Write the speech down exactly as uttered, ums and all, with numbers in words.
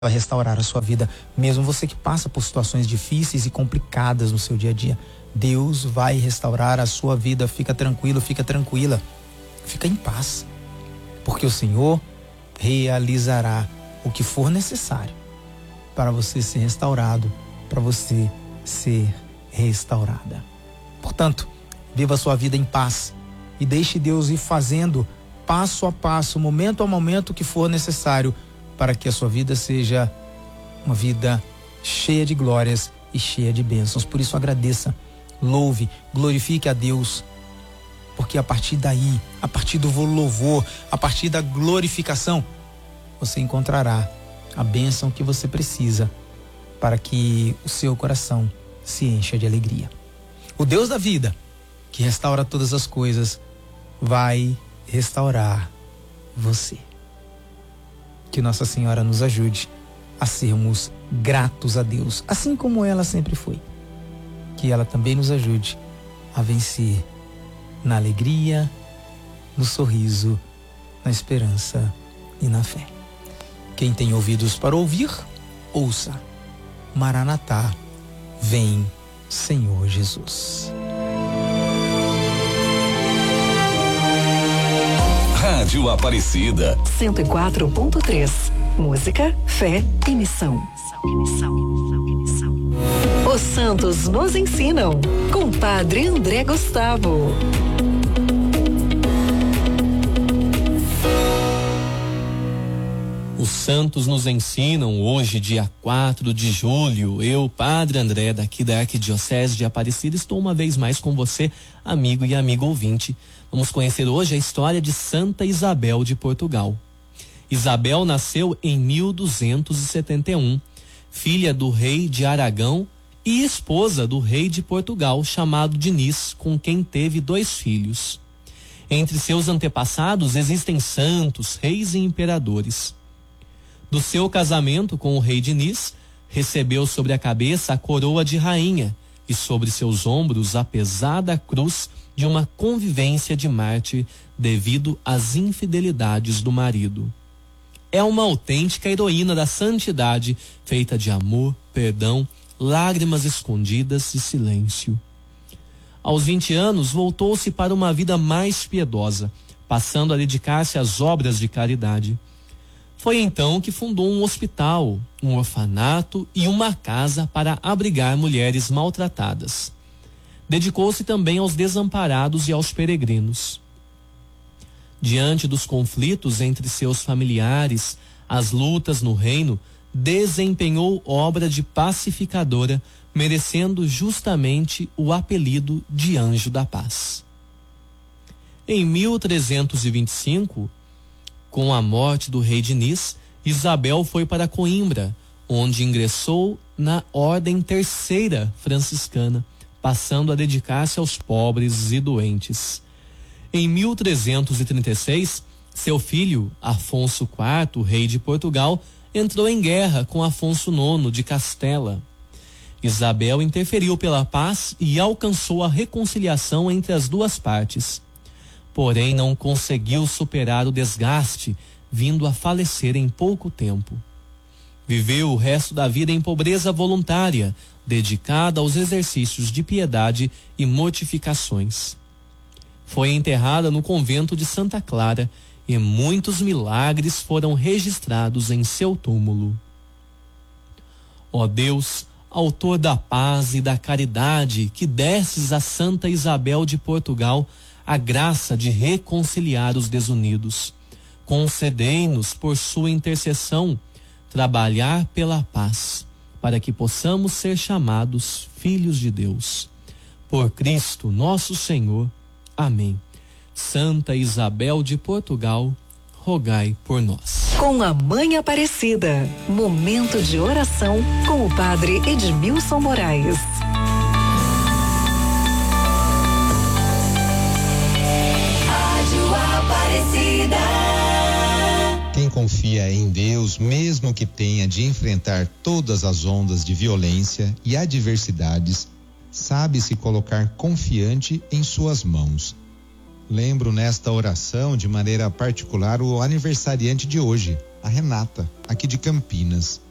vai restaurar a sua vida. Mesmo você que passa por situações difíceis e complicadas no seu dia a dia, Deus vai restaurar a sua vida. Fica tranquilo, fica tranquila, fica em paz, porque o Senhor realizará o que for necessário para você ser restaurado, para você ser restaurada. Portanto, viva a sua vida em paz e deixe Deus ir fazendo passo a passo, momento a momento, o que for necessário para que a sua vida seja uma vida cheia de glórias e cheia de bênçãos. Por isso, agradeça, louve, glorifique a Deus, porque a partir daí, a partir do louvor, a partir da glorificação, você encontrará a bênção que você precisa para que o seu coração se encha de alegria. O Deus da vida, que restaura todas as coisas, vai restaurar você. Que Nossa Senhora nos ajude a sermos gratos a Deus, assim como ela sempre foi. Que ela também nos ajude a vencer na alegria, no sorriso, na esperança e na fé. Quem tem ouvidos para ouvir, ouça. Maranatá, vem, Senhor Jesus. Rádio Aparecida cento e quatro ponto três. Música, fé e missão. Os santos nos ensinam, com Padre André Gustavo. Os santos nos ensinam hoje, dia quatro de julho. Eu, Padre André, daqui da Arquidiocese de Aparecida, estou uma vez mais com você, amigo e amigo ouvinte. Vamos conhecer hoje a história de Santa Isabel de Portugal. Isabel nasceu em mil duzentos e setenta e um, filha do rei de Aragão e esposa do rei de Portugal, chamado Diniz, com quem teve dois filhos. Entre seus antepassados existem santos, reis e imperadores. Do seu casamento com o rei Diniz, recebeu sobre a cabeça a coroa de rainha e sobre seus ombros a pesada cruz de uma convivência de mártir devido às infidelidades do marido. É uma autêntica heroína da santidade, feita de amor, perdão, lágrimas escondidas e silêncio. Aos vinte anos, voltou-se para uma vida mais piedosa, passando a dedicar-se às obras de caridade. Foi então que fundou um hospital, um orfanato e uma casa para abrigar mulheres maltratadas. Dedicou-se também aos desamparados e aos peregrinos. Diante dos conflitos entre seus familiares, as lutas no reino, desempenhou obra de pacificadora, merecendo justamente o apelido de Anjo da Paz. Em mil trezentos e vinte e cinco, com a morte do rei Diniz, Isabel foi para Coimbra, onde ingressou na Ordem Terceira Franciscana, passando a dedicar-se aos pobres e doentes. Em mil trezentos e trinta e seis, seu filho, Afonso quarto, rei de Portugal, entrou em guerra com Afonso nono de Castela. Isabel interferiu pela paz e alcançou a reconciliação entre as duas partes. Porém, não conseguiu superar o desgaste, vindo a falecer em pouco tempo. Viveu o resto da vida em pobreza voluntária, dedicada aos exercícios de piedade e mortificações. Foi enterrada no convento de Santa Clara e muitos milagres foram registrados em seu túmulo. Ó Deus, autor da paz e da caridade, que desses a Santa Isabel de Portugal a graça de reconciliar os desunidos, concedei-nos por sua intercessão trabalhar pela paz, para que possamos ser chamados filhos de Deus. Por Cristo nosso Senhor. Amém. Santa Isabel de Portugal, rogai por nós. Com a Mãe Aparecida, momento de oração com o Padre Edmilson Moraes. Rádio Aparecida. Quem confia em Deus, mesmo que tenha de enfrentar todas as ondas de violência e adversidades, sabe se colocar confiante em suas mãos. Lembro nesta oração de maneira particular o aniversariante de hoje, a Renata, aqui de Campinas.